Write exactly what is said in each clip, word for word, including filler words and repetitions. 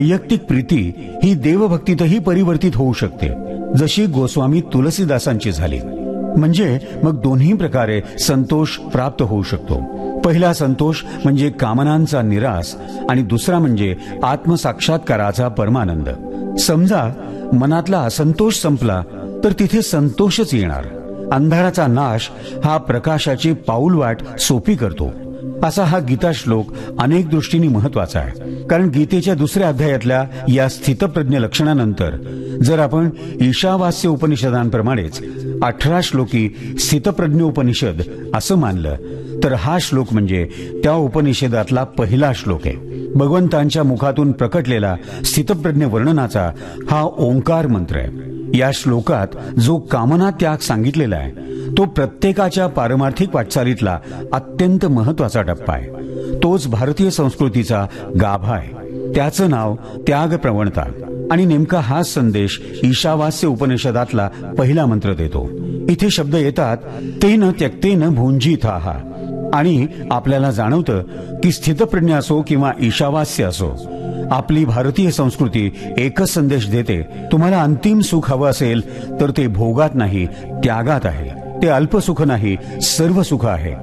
वैयक्तिक प्रीती ही देवभक्तीतही परिवर्तित होऊ शकते, जशी गोस्वामी तुलसीदासांची झाली. म्हणजे मग दोन्ही प्रकारे संतोष प्राप्त होऊ शकतो. पहिला संतोष म्हणजे कामनांचा निरास आणि दुसरा म्हणजे आत्मसाक्षात्काराचा परमानंद. समजा मनातला असंतोष संपला तर तिथे संतोषच येणार. अंधाराचा नाश हा प्रकाशाची पाऊलवाट सोपी करतो. असा हा गीता श्लोक अनेक दृष्टींनी महत्वाचा आहे. कारण गीतेच्या दुसऱ्या अध्यायातल्या या स्थितप्रज्ञ लक्षणानंतर जर आपण ईशावास्य उपनिषदांप्रमाणेच अठरा श्लोकी स्थितप्रज्ञोपनिषद असं मानलं तर हा श्लोक म्हणजे त्या उपनिषदातला पहिला श्लोक आहे. भगवंतांच्या मुखातून प्रकटलेला स्थितप्रज्ञ वर्णनाचा हा ओंकार मंत्र आहे. या श्लोकात जो कामना त्याग सांगितलेला आहे तो प्रत्येकाच्या पारमार्थिक वाटचालीतला अत्यंत महत्वाचा टप्पा आहे. तोच भारतीय संस्कृतीचा गाभा आहे. त्याचं नाव त्याग प्रवणता आणि नेमका हा संदेश ईशावास्य उपनिषदातला पहिला मंत्र देतो. इथे शब्द येतात तेन त्यक्तेन भुंजीथाः आणि आपल्याला जाणवतं की स्थितप्रज्ञ असो किंवा ईशावास्य असो, आपली भारतीय संस्कृती एकच संदेश देते, तुम्हाला अंतिम सुख हवं असेल तर ते भोगात नाही, त्यागात आहे. ते अल्प सुख नाही, सर्व सुख आहे.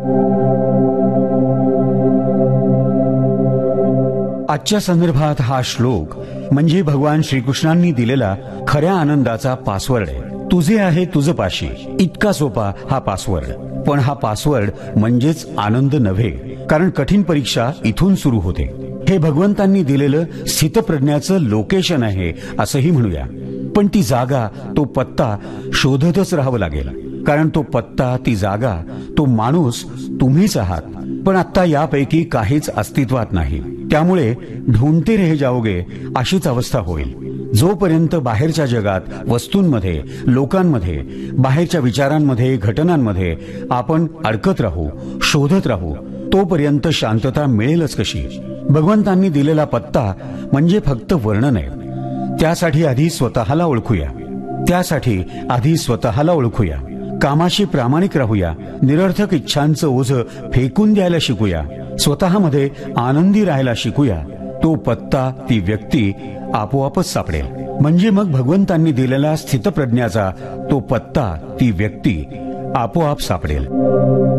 आजच्या संदर्भात हा श्लोक म्हणजे भगवान श्रीकृष्णांनी दिलेला खऱ्या आनंदाचा पासवर्ड आहे. तुझे आहे तुझ पाशी, इतका सोपा हा पासवर्ड. पण हा पासवर्ड म्हणजेच आनंद नव्हे, कारण कठीण परीक्षा इथून सुरू होते. हे भगवंतांनी दिलेलं स्थितप्रज्ञाचं लोकेशन आहे असंही म्हणूया. पण ती जागा, तो पत्ता शोधतच राहावं लागेल. कारण तो पत्ता, ती जागा, तो माणूस तुम्हीच आहात. पण आता यापैकी काहीच अस्तित्वात नाही. त्यामुळे ढूंढते रह जाओगे अशीच अवस्था होईल. जोपर्यंत बाहेरच्या जगात वस्तूंमध्ये, लोकांमध्ये, बाहेरच्या विचारांमध्ये, घटनांमध्ये आपण अडकत राहू, शोधत राहू, तोपर्यंत शांतता मिळेलच कशी? भगवंतांनी दिलेला पत्ता म्हणजे फक्त वर्णन आहे. त्यासाठी आधी स्वतःला ओळखूया. त्यासाठी आधी स्वतःला ओळखूया. कामाशी प्रामाणिक राहूया. निरर्थक इच्छांचं ओझं फेकून द्यायला शिकूया. स्वतःमध्ये आनंदी राहायला शिकूया. तो पत्ता, ती व्यक्ती आपोआपच सापडेल. म्हणजे मग भगवंतांनी दिलेला स्थितप्रज्ञाचा तो पत्ता, ती व्यक्ती आपोआप सापडेल.